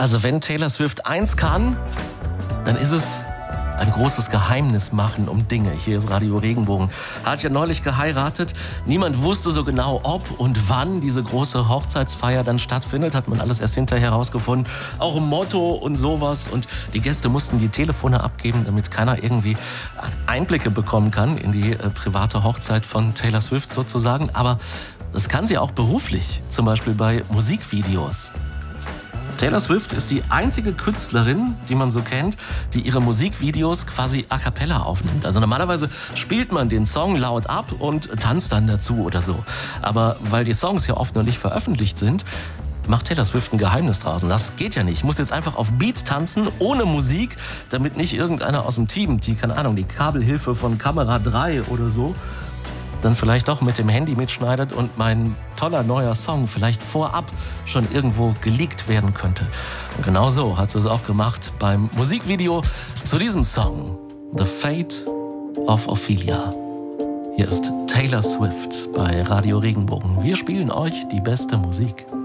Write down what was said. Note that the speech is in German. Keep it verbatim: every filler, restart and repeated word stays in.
Also wenn Taylor Swift eins kann, dann ist es ein großes Geheimnis machen um Dinge. Hier ist Radio Regenbogen. Hat ja neulich geheiratet. Niemand wusste so genau, ob und wann diese große Hochzeitsfeier dann stattfindet. Hat man alles erst hinterher herausgefunden. Auch ein Motto und sowas. Und die Gäste mussten die Telefone abgeben, damit keiner irgendwie Einblicke bekommen kann in die äh, private Hochzeit von Taylor Swift sozusagen. Aber das kann sie auch beruflich. Zum Beispiel bei Musikvideos. Taylor Swift ist die einzige Künstlerin, die man so kennt, die ihre Musikvideos quasi a cappella aufnimmt. Also normalerweise spielt man den Song laut ab und tanzt dann dazu oder so. Aber weil die Songs ja oft noch nicht veröffentlicht sind, macht Taylor Swift ein Geheimnis draußen. Das geht ja nicht. Ich muss jetzt einfach auf Beat tanzen, ohne Musik, damit nicht irgendeiner aus dem Team, die, keine Ahnung, die Kabelhilfe von Kamera drei oder so, dann vielleicht doch mit dem Handy mitschneidet und mein toller neuer Song vielleicht vorab schon irgendwo geleakt werden könnte. Und genau so hat sie es auch gemacht beim Musikvideo zu diesem Song, The Fate of Ophelia. Hier ist Taylor Swift bei Radio Regenbogen. Wir spielen euch die beste Musik.